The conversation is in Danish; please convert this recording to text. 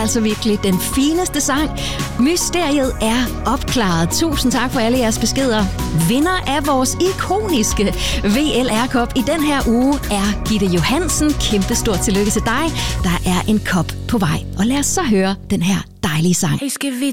altså virkelig den fineste sang. Mysteriet er opklaret. Tusind tak for alle jeres beskeder. Vinder af vores ikoniske VLR Cup i den her uge er Gitte Johansen. Kæmpestort tillykke til dig. Der er en kop på vej. Og lad os så høre den her dejlige sang. Hey, skal vi